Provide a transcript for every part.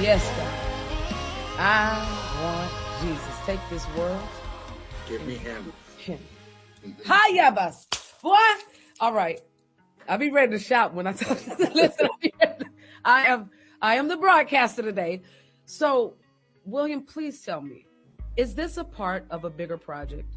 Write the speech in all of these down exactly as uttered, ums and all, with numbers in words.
Yes, God. I want Jesus. Take this world. Give me him. Him. Hiya, bus. What? All right. I'll be ready to shout when I talk. Listen, I am I am the broadcaster today. So, William, please tell me, is this a part of a bigger project?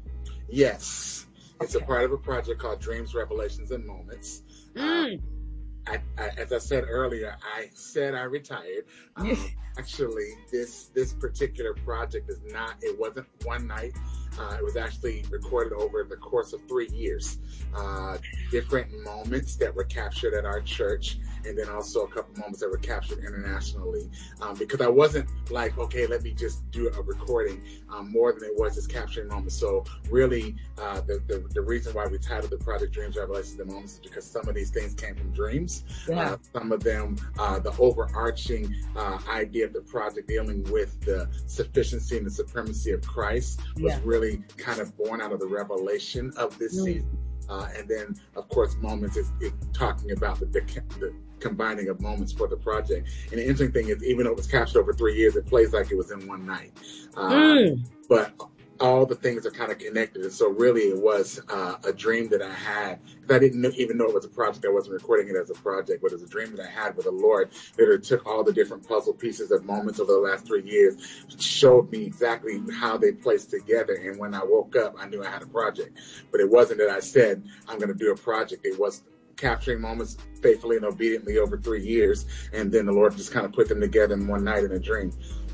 Yes. It's Okay. a part of a project called Dreams, Revelations, and Moments. Mm. Uh, I, I, as I said earlier, I said I retired. Um, actually, this this particular project is not, it wasn't one night. Uh, it was actually recorded over the course of three years. Uh, different moments that were captured at our church, and then also a couple moments that were captured internationally. Um, because I wasn't like, okay, let me just do a recording. Um, more than it was just capturing moments. So really, uh, the, the the reason why we titled the project Dreams, Revelations, and Moments is because some of these things came from dreams. Yeah. Uh, some of them, uh, the overarching uh, idea of the project dealing with the sufficiency and the supremacy of Christ was Yeah. really kind of born out of the revelation of this Mm. season. Uh, and then, of course, Moments is, is talking about the, the, the combining of moments for the project. And the interesting thing is, even though it was captured over three years, it plays like it was in one night. Uh, Mm. But all the things are kind of connected. And so really it was uh, a dream that I had. Because I didn't know, even know it was a project. I wasn't recording it as a project, but it was a dream that I had with the Lord that it took all the different puzzle pieces of moments over the last three years, showed me exactly how they placed together. And when I woke up, I knew I had a project. But it wasn't that I said, I'm going to do a project. It was capturing moments faithfully and obediently over three years. And then the Lord just kind of put them together in one night in a dream.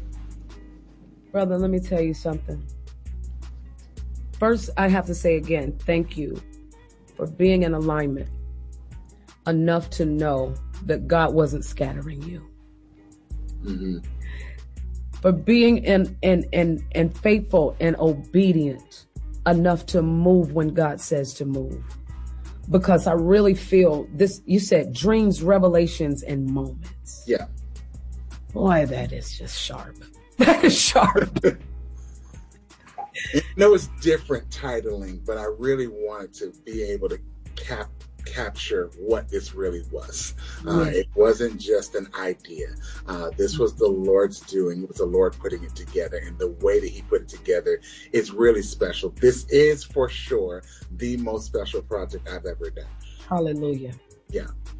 Brother, let me tell you something. First, I have to say again, thank you for being in alignment enough to know that God wasn't scattering you. Mm-hmm. For being in, in, in, in faithful and obedient enough to move when God says to move. Because I really feel this, you said dreams, revelations, and moments. Yeah. Boy, that is just sharp. That is sharp. I know it's different titling, but I really wanted to be able to cap capture what this really was. Uh, Yeah. It wasn't just an idea. Uh, this was the Lord's doing. It was the Lord putting it together, and the way that He put it together is really special. This is for sure the most special project I've ever done. Hallelujah. Yeah.